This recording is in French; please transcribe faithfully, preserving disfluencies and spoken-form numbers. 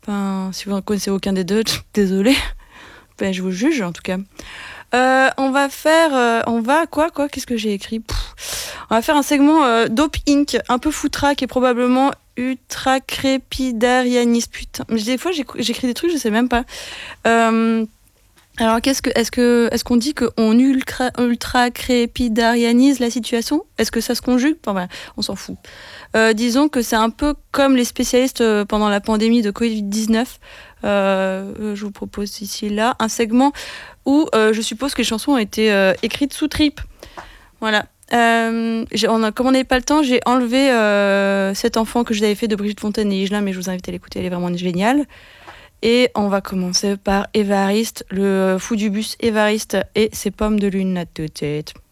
Enfin, si vous ne connaissez aucun des deux, désolé. Ben, je vous juge en tout cas. Euh, on va faire, euh, on va quoi quoi Qu'est-ce que j'ai écrit? Pff, On va faire un segment euh, Dope Inc, un peu foutraque et probablement ultra crépidarianiste. Putain, mais des fois j'écris des trucs, je sais même pas. Euh, alors qu'est-ce que, est-ce que, est-ce qu'on dit qu'on ultra, ultra crépidarianise la situation? Est-ce que ça se conjugue? Enfin, voilà, on s'en fout. Euh, disons que c'est un peu comme les spécialistes euh, pendant la pandémie de covid dix-neuf. Euh, je vous propose ici là un segment où euh, je suppose que les chansons ont été euh, écrites sous trip. Voilà. Euh, j'ai, on a, comme on n'avait pas le temps, j'ai enlevé euh, cet enfant que je vous avais fait de Brigitte Fontaine et Higelin, mais je vous invite à l'écouter, elle est vraiment géniale. Et on va commencer par Évariste, le fou du bus Évariste et ses pommes de lune, là tout de suite.